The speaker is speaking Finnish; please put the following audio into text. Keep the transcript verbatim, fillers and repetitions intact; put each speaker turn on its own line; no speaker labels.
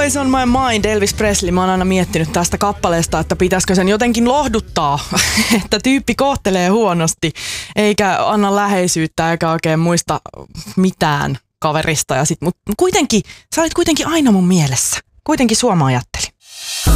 Always on my mind, Elvis Presley. Mä oon aina miettinyt tästä kappaleesta, että pitäisikö sen jotenkin lohduttaa, että tyyppi kohtelee huonosti, eikä anna läheisyyttä eikä oikein muista mitään kaverista. Ja sit, mut kuitenkin, sä olit kuitenkin aina mun mielessä. Kuitenkin sua mä ajattelin.